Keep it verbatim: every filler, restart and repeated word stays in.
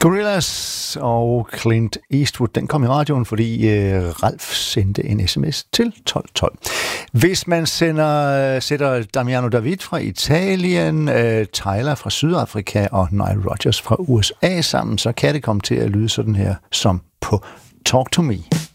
Gorillaz og Clint Eastwood, den kom i radioen, fordi øh, Ralf sendte en sms til tolv tolv. Hvis man sender, sætter Damiano David fra Italien, øh, Tyler fra Sydafrika og Nile Rodgers fra U S A sammen, så kan det komme til at lyde sådan her som på Talk to Me.